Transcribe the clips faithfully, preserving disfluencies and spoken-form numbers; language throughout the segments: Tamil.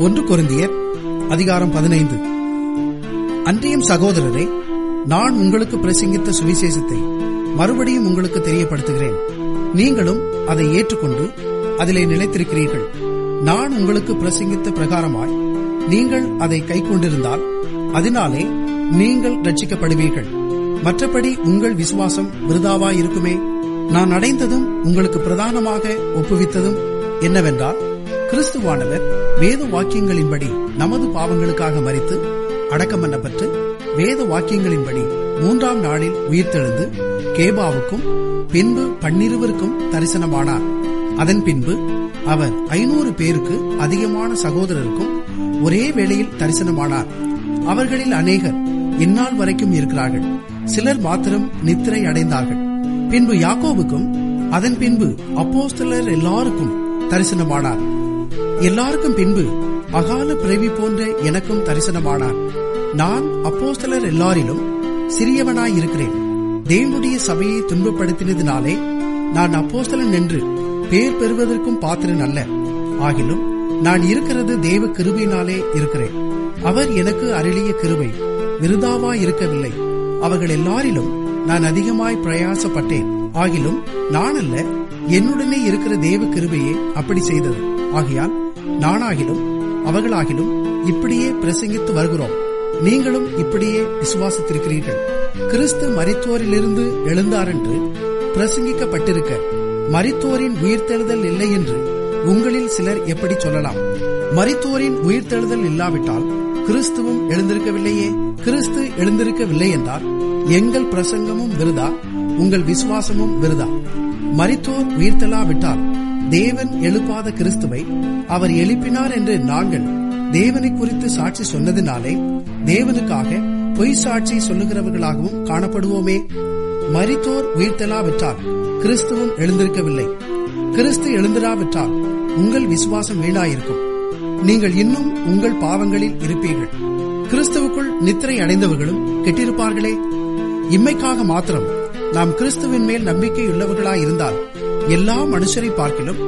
ஒன்று கொரிந்தியர் அதிகாரம் பதினைந்து. அன்றியும் சகோதரரே, நான் உங்களுக்கு பிரசங்கித்த சுவிசேஷத்தை மறுபடியும் உங்களுக்கு தெரியப்படுத்துகிறேன். நீங்களும் அதை ஏற்றுக்கொண்டு அதிலே நிலைத்திருக்கிறீர்கள். நான் உங்களுக்கு பிரசங்கித்த பிரகாரமாய் நீங்கள் அதை கைக்கொண்டிருந்தால் அதனாலே நீங்கள் ரட்சிக்கப்படுவீர்கள். மற்றபடி உங்கள் விசுவாசம் விருதாவாயிருக்குமே. நான் அடைந்ததும் உங்களுக்கு பிரதானமாக ஒப்புவித்ததும் என்னவென்றால், கிறிஸ்துவானவர் வேத வாக்கியங்களின்படி நமது பாவங்களுக்காக மரித்து அடக்கம் பண்ணப்பட்டு வேத வாக்கியங்களின்படி மூன்றாம் நாளில் உயிர்த்தெழுந்து கேபாவுக்கும் பின்பு பன்னிருவருக்கும் தரிசனமானார். அதன் பின்பு அவர் ஐநூறு பேருக்கு அதிகமான சகோதரருக்கும் ஒரே வேளையில் தரிசனமானார். அவர்களில் அநேகர் இந்நாள் வரைக்கும் இருக்கிறார்கள், சிலர் மாத்திரம் நித்திரை அடைந்தார்கள். பின்பு யாக்கோபுக்கும் அதன் பின்பு அப்போஸ்தலர் எல்லாருக்கும் தரிசனமானார். எல்லாருக்கும் பின்பு அகால பிறவி போன்ற எனக்கும் தரிசனமானார். நான் அப்போஸ்தலர் எல்லாரிலும் சிறியவனாயிருக்கிறேன். தேவனுடைய சபையை துன்பப்படுத்தினதினாலே நான் அப்போஸ்தலன் என்று பேர் பெறுவதற்கும் பாத்திரன் அல்ல. ஆகிலும் நான் இருக்கிறது தேவ கிருபையினாலே இருக்கிறேன். அவர் எனக்கு அருளிய கிருபை விருதாவாய் இருக்கவில்லை. அவர்கள் எல்லாரிலும் நான் அதிகமாய் பிரயாசப்பட்டேன். ஆகிலும் நான் அல்ல, என்னுடனே இருக்கிற தேவ கிருபையே அப்படி செய்தது. ஆகையால் நானாகிலும் அவர்களாகிலும் இப்படியே பிரசங்கித்து வருகிறோம். நீங்களும் இப்படியே விசுவாசித்திருக்கிறீர்கள். கிறிஸ்து மரித்தோரிலிருந்து எழுந்தார் என்று பிரசங்கிக்கப்பட்டிருக்க மரித்தோரின் உயிர்த்தெழுதல் இல்லை என்று உங்களில் சிலர் எப்படி சொல்லலாம்? மரித்தோரின் உயிர்த்தெழுதல் இல்லாவிட்டால் கிறிஸ்துவும் எழுந்திருக்கவில்லையே. கிறிஸ்து எழுந்திருக்கவில்லை என்றால் எங்கள் பிரசங்கமும் விருதா, உங்கள் விசுவாசமும் விருதா. மரித்தோர் உயிர்த்தெழாவிட்டால் தேவன் எழுப்பாத கிறிஸ்துவை அவர் எழுப்பினார் என்று நாங்கள் தேவனை குறித்து சாட்சி சொன்னதினாலே தேவனுக்காக பொய் சாட்சி சொல்லுகிறவர்களாகவும் காணப்படுவோமே. மரித்தோர் உயிர்த்தெழாவிட்டால் கிறிஸ்துவும் எழுந்திருக்கவில்லை. கிறிஸ்து எழுந்திராவிட்டால் உங்கள் விசுவாசம் வீணாயிருக்கும். நீங்கள் இன்னும் உங்கள் பாவங்களில் இருப்பீர்கள். கிறிஸ்துவுக்குள் நித்திரை அடைந்தவர்களும் கெட்டிருப்பார்களே. இம்மைக்காக மாத்திரம் நாம் கிறிஸ்துவின் மேல் நம்பிக்கையுள்ளவர்களாயிருந்தால் எல்லா மனுஷரை பார்க்கிலும்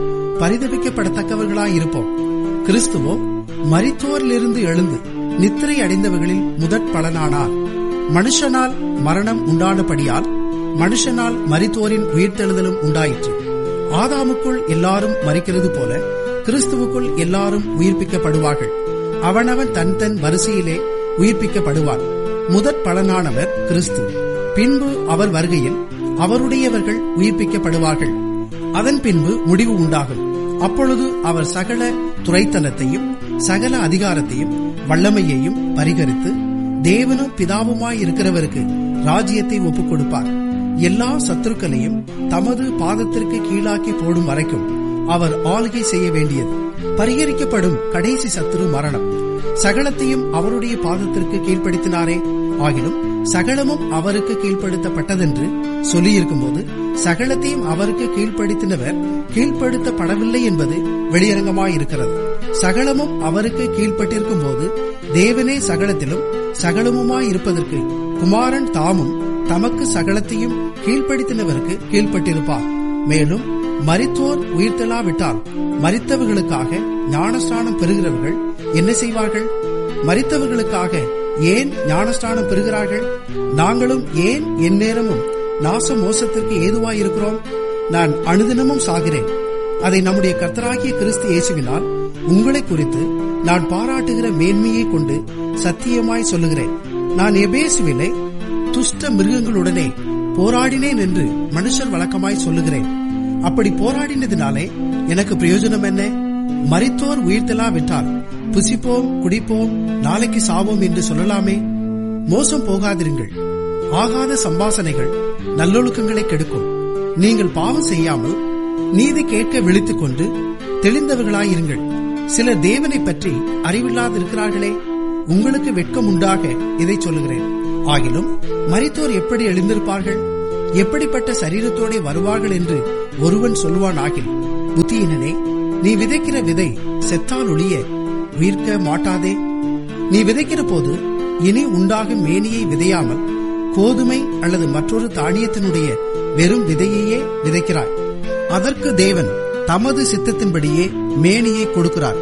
பரிதபிக்கப்படத்தக்கவர்களாயிருப்போம். கிறிஸ்துவோ மரித்தோரிலிருந்து எழுந்து நித்திரை அடைந்தவர்களில் முதற் பலனானார். மனுஷனால் மரணம் உண்டானபடியால் மனுஷனால் மரித்தோரின் உயிர்த்தெழுதலும் உண்டாயிற்று. ஆதாமுக்குள் எல்லாரும் மரிக்கிறது போல கிறிஸ்துவுக்குள் எல்லாரும் உயிர்ப்பிக்கப்படுவார்கள். அவனவன் தன் தன் வரிசையிலே உயிர்ப்பிக்கப்படுவார். முதற் பலனானவர் கிறிஸ்து. பின்பு அவர் வருகையில் அவருடையவர்கள் உயிர்ப்பிக்கப்படுவார்கள். அதன் பின்பு முடிவு உண்டாகும். அப்பொழுது அவர் சகல துரைத்தனத்தையும் சகல அதிகாரத்தையும் வல்லமையையும் பரிகரித்து தேவனும் பிதாவுமாய் இருக்கிறவருக்கு ராஜ்யத்தை ஒப்புக் கொடுப்பார். எல்லா சத்துருக்களையும் தமது பாதத்திற்கு கீழாக்கி போடும் வரைக்கும் அவர் ஆளுகை செய்ய வேண்டியது. பரிகரிக்கப்படும் கடைசி சத்துரு மரணம். சகலத்தையும் அவருடைய பாதத்திற்கு கீழ்ப்படுத்தினாரே. ஆகிலும் சகலமும் அவருக்கு கீழ்ப்படுத்தப்பட்டதென்று சொல்லியிருக்கும் போது சகலத்தையும் அவருக்கு கீழ்ப்படுத்தினவர் கீழ்ப்படுத்தப்படவில்லை என்பது வெளியரங்கமாயிருக்கிறது. சகலமும் அவருக்கு கீழ்ப்பட்டிருக்கும் போது தேவனே சகலத்திலும் சகலமுமாயிருப்பதற்கு குமாரன் தாமும் தமக்கு சகலத்தையும் கீழ்ப்படுத்தினவருக்கு கீழ்ப்பட்டிருப்பார். மேலும் மரித்தோர் உயிர்த்தெழாவிட்டால் மரித்தவர்களுக்காக ஞானஸ்நானம் பெறுகிறவர்கள் என்ன செய்வார்கள்? மரித்தவர்களுக்காக ஏன் ஞானஸ்நானம் பெறுகிறார்கள்? நாங்களும் ஏன் எந்நேரமும் நாச மோசத்திற்கு ஏதுவாயிருக்கிறோம்? நான் அனுதினமும் சாகிறேன். அதை நம்முடைய கர்த்தராகிய கிறிஸ்து இயேசுவினால் உங்களை குறித்து நான் பாராட்டுகிற மேன்மையை கொண்டு சத்தியமாய் சொல்லுகிறேன். நான் எபேசுவிலே துஷ்ட மிருகங்களுடனே போராடினேன் என்று மனுஷர் வழக்கமாய் சொல்லுகிறேன். அப்படி போராடினதினாலே எனக்கு பிரயோஜனம் என்ன? மரித்தோர் உயிர்த்தெழாவிட்டால் புசிப்போம், குடிப்போம், நாளைக்கு சாவோம் என்று சொல்லலாமே. மோசம் போகாதிருங்கள். ஆகாத சம்பாசனைகள் நல்லொழுக்கங்களை கெடுக்கும். நீங்கள் பாவம் செய்யாமல் நீதி கேட்க விழித்துக் கொண்டு தெளிந்தவர்களாயிருங்கள். சிலர் தேவனை பற்றி அறிவில்லாதிருக்கிறார்களே. உங்களுக்கு வெட்கம் உண்டாக இதை சொல்லுகிறேன். ஆகிலும் மரித்தோர் எப்படி எழுந்திருப்பார்கள்? எப்படிப்பட்ட சரீரத்தோടെ வருவார்கள் என்று ஒருவன் சொல்வான். ஆகில் புத்தியினனே, நீ விதைக்கிற விதை செத்தால் ஒழிய உயிர்க்க மாட்டாதே. நீ விதைக்கிற போது இனி உண்டாகும் மேனியை விதையாமல் கோதுமை அல்லது மற்றொரு தானியத்தினுடைய வெறும் விதையையே விதைக்கிறாய். அதற்கு தேவன் தமது சித்தத்தின்படியே மேனியை கொடுக்கிறார்.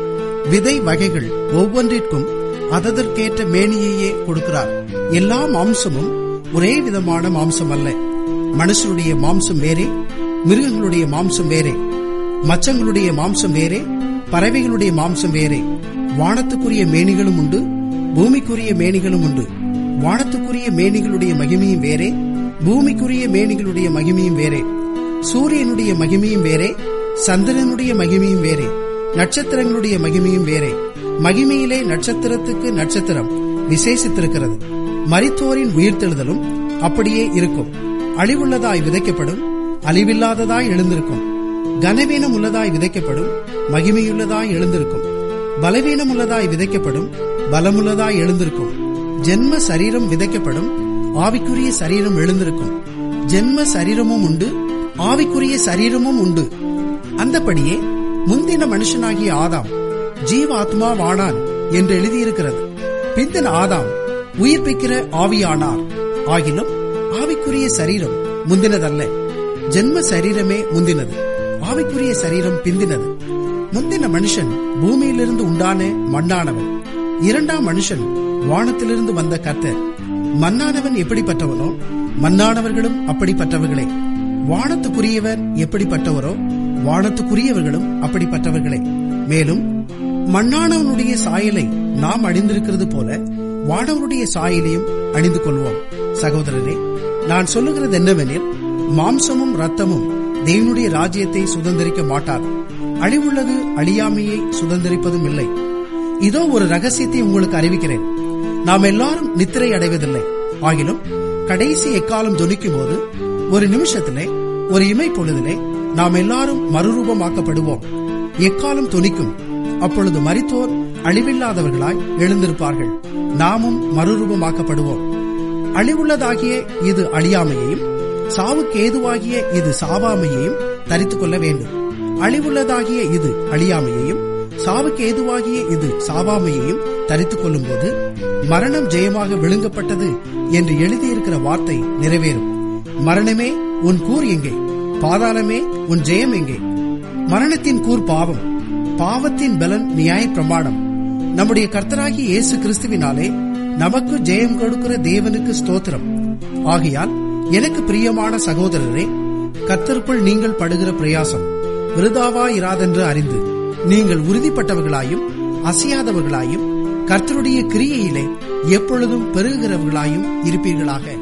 விதை வகைகள் ஒவ்வொன்றிற்கும் அதற்கேற்ற மேனியையே கொடுக்கிறார். எல்லா மாம்சமும் ஒரே விதமான மாம்சம் அல்ல. மனுஷனுடைய மாம்சம் வேறே, மிருகங்களுடைய மாம்சம் வேறே, மச்சங்களுடைய மாம்சம் வேறே, பறவைகளுடைய மாம்சம் வேறே. வானத்துக்குரிய மேனிகளும் உண்டு, பூமிக்குரிய மேனிகளும் உண்டு. வானத்துக்குரிய மேனிகளுடைய மகிமையும் வேறே, பூமிக்குரிய மேனிகளுடைய மகிமையும் வேறே. சூரியனுடைய மகிமையும் வேறே, சந்திரனுடைய மகிமையும் வேறே, நட்சத்திரங்களுடைய மகிமையும் வேறே. மகிமையிலே நட்சத்திரத்துக்கு நட்சத்திரம் விசேஷித்திருக்கிறது. மரித்தோரின் உயிர்த்தெழுதலும் அப்படியே இருக்கும். அழிவுள்ளதாய் விதைக்கப்படும், அழிவில்லாததாய் எழுந்திருக்கும். கனவீனம் உள்ளதாய் விதைக்கப்படும், மகிமையுள்ளதாய் எழுந்திருக்கும். பலவீனம் உள்ளதாய் விதைக்கப்படும், பலமுள்ளதாய் எழுந்திருக்கும். ஜென்ம சரீரம் விதைக்கப்படும், ஆவிக்குரிய சரீரம் எழுந்திருக்கும். ஜென்ம சரீரமும் உண்டு, ஆவிக்குரிய சரீரமும் உண்டு. அந்தபடியே முந்தின மனுஷனாகிய ஆதாம் ஜீவாத்மாவானான் என்று எழுதியிருக்கிறது. பிந்தின ஆதாம் உயிர்ப்பிக்கிற ஆவியானார். ஆகிலும் ஆவிக்குரிய சரீரம் முந்தினதல்ல, ஜென்ம சரீரமே முந்தினது, ஆவிக்குரிய சரீரம் பிந்தினது. முந்தின மனுஷன் பூமியிலிருந்து உண்டான மண்ணானவன், இரண்டாம் மனுஷன் வானத்திலிருந்து வந்த கர்த்தர். மண்ணானவன் எப்படிப்பட்டவனோ மண்ணானவர்களும் அப்படிப்பட்டவர்களே. வானத்துக்குரியவர் எப்படிப்பட்டவரோ வானத்துக்குரியவர்களும் அப்படிப்பட்டவர்களே. மேலும் மண்ணானவனுடைய சாயலை நாம் அணிந்திருக்கிறது போல வானவனுடைய சாயலையும் அணிந்து கொள்வோம். சகோதரரே, நான் சொல்லுகிறது என்னவெனில், மாம்சமும் ரத்தமும் தேவனுடைய ராஜ்யத்தை சுதந்திரிக்க மாட்டாது. அழிவுள்ளது அழியாமையை சுதந்திரிப்பதும் இல்லை. இதோ ஒரு ரகசியத்தை உங்களுக்கு அறிவிக்கிறேன். நாம் எல்லாரும் நித்திரை அடைவதில்லை. ஆகிலும் கடைசி எக்காலம் தொனிக்கும் போது ஒரு நிமிஷத்திலே, ஒரு இமை பொழுதிலே நாம் எல்லாரும் மறுரூபமாக்கப்படுவோம். எக்காலம் தொனிக்கும். அப்பொழுது மரித்தோர் அழிவில்லாதவர்களாய் எழுந்திருப்பார்கள். நாமும் மறுரூபமாக்கப்படுவோம். அழிவுள்ளதாகிய இது அழியாமையையும், சாவுக்கு ஏதுவாகிய இது சாவாமையையும் தரித்துக் கொள்ள வேண்டும். அழிவுள்ளதாகிய இது அழியாமையையும், சாவுக்கு ஏதுவாகிய இது சாவாமையையும் தரித்துக் கொள்ளும் போது மரணம் ஜெயமாக விழுங்கப்பட்டது என்று எழுதியிருக்கிற வார்த்தை நிறைவேறும். மரணமே உன் கூர் எங்கே? பாதாளமே உன் ஜெயம் எங்கே? மரணத்தின் கூர் பாவம், பாவத்தின் பலன் நியாய பிரமாணம். நம்முடைய கர்த்தராகிய இயேசு கிறிஸ்துவினாலே நமக்கு ஜெயம் கொடுக்கிற தேவனுக்கு ஸ்தோத்திரம். ஆகையால் எனக்கு பிரியமான சகோதரரே, கர்த்தருக்குள் நீங்கள் படுகிற பிரயாசம் விருதாவாயிராதென்று அறிந்து நீங்கள் உறுதிப்பட்டவர்களாயும் அசையாதவர்களாயும் கர்த்தருடைய கிரியையிலே எப்பொழுதும் பெருகிறவர்களாயும் இருப்பீர்களாக.